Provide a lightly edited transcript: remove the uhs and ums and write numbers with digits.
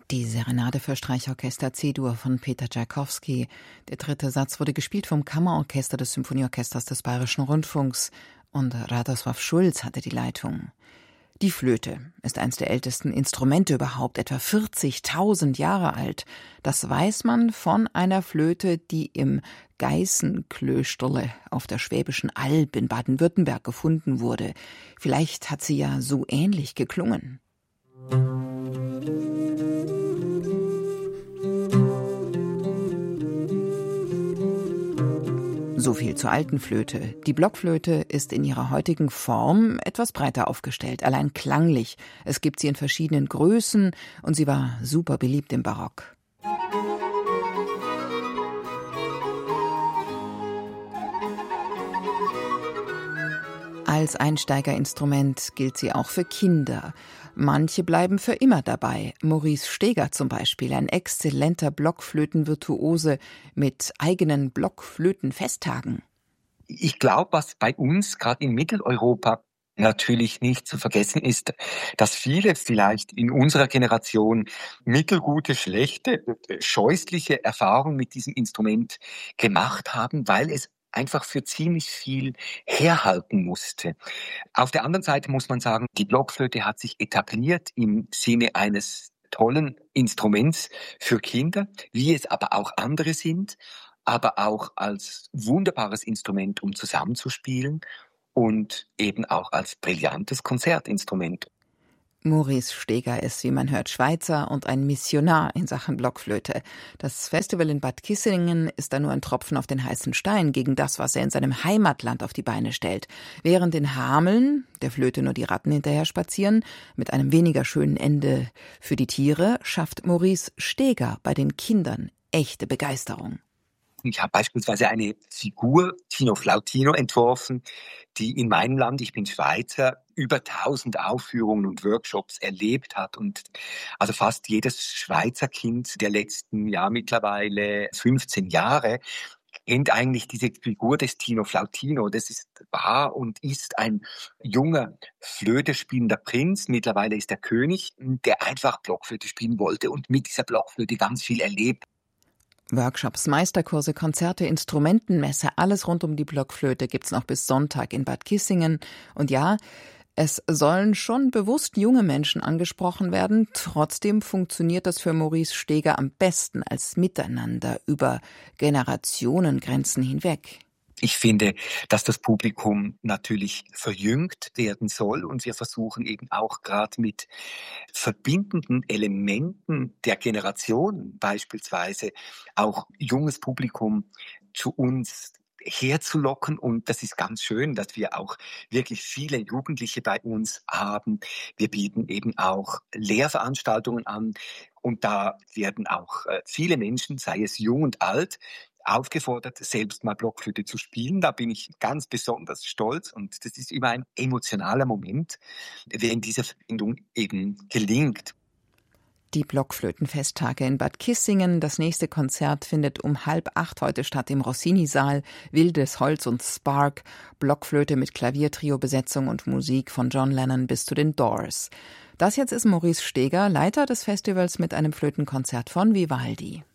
Die Serenade für Streichorchester C-Dur von Peter Tschaikowski. Der dritte Satz wurde gespielt vom Kammerorchester des Symphonieorchesters des Bayerischen Rundfunks und Radoslav Schulz hatte die Leitung. Die Flöte ist eines der ältesten Instrumente überhaupt, etwa 40.000 Jahre alt. Das weiß man von einer Flöte, die im Geißenklösterle auf der Schwäbischen Alb in Baden-Württemberg gefunden wurde. Vielleicht hat sie ja so ähnlich geklungen. So viel zur alten Flöte. Die Blockflöte ist in ihrer heutigen Form etwas breiter aufgestellt, allein klanglich. Es gibt sie in verschiedenen Größen und sie war super beliebt im Barock. Als Einsteigerinstrument gilt sie auch für Kinder. Manche bleiben für immer dabei. Maurice Steger zum Beispiel, ein exzellenter Blockflötenvirtuose mit eigenen Blockflötenfesttagen. Ich glaube, was bei uns gerade in Mitteleuropa natürlich nicht zu vergessen ist, dass viele vielleicht in unserer Generation mittelgute, schlechte, scheußliche Erfahrungen mit diesem Instrument gemacht haben, weil es einfach für ziemlich viel herhalten musste. Auf der anderen Seite muss man sagen, die Blockflöte hat sich etabliert im Sinne eines tollen Instruments für Kinder, wie es aber auch andere sind, aber auch als wunderbares Instrument, um zusammenzuspielen und eben auch als brillantes Konzertinstrument. Maurice Steger ist, wie man hört, Schweizer und ein Missionar in Sachen Blockflöte. Das Festival in Bad Kissingen ist da nur ein Tropfen auf den heißen Stein gegen das, was er in seinem Heimatland auf die Beine stellt. Während in Hameln der Flöte nur die Ratten hinterher spazieren, mit einem weniger schönen Ende für die Tiere, schafft Maurice Steger bei den Kindern echte Begeisterung. Ich habe beispielsweise eine Figur, Tino Flautino, entworfen, die in meinem Land, ich bin Schweizer, über 1000 Aufführungen und Workshops erlebt hat. Und also fast jedes Schweizer Kind der letzten, mittlerweile 15 Jahre, kennt eigentlich diese Figur des Tino Flautino. Das war und ist ein junger Flöte spielender Prinz. Mittlerweile ist er König, der einfach Blockflöte spielen wollte und mit dieser Blockflöte ganz viel erlebt. Workshops, Meisterkurse, Konzerte, Instrumentenmesse, alles rund um die Blockflöte gibt's noch bis Sonntag in Bad Kissingen. Und ja, es sollen schon bewusst junge Menschen angesprochen werden. Trotzdem funktioniert das für Maurice Steger am besten als Miteinander über Generationengrenzen hinweg. Ich finde, dass das Publikum natürlich verjüngt werden soll und wir versuchen eben auch gerade mit verbindenden Elementen der Generation beispielsweise auch junges Publikum zu uns herzulocken und das ist ganz schön, dass wir auch wirklich viele Jugendliche bei uns haben. Wir bieten eben auch Lehrveranstaltungen an und da werden auch viele Menschen, sei es jung und alt, aufgefordert, selbst mal Blockflöte zu spielen. Da bin ich ganz besonders stolz und das ist immer ein emotionaler Moment, wenn diese Verbindung eben gelingt. Die Blockflötenfesttage in Bad Kissingen. Das nächste Konzert findet um 7:30 heute statt im Rossini-Saal. Wildes Holz und Spark, Blockflöte mit Klaviertrio-Besetzung und Musik von John Lennon bis zu den Doors. Das jetzt ist Maurice Steger, Leiter des Festivals mit einem Flötenkonzert von Vivaldi.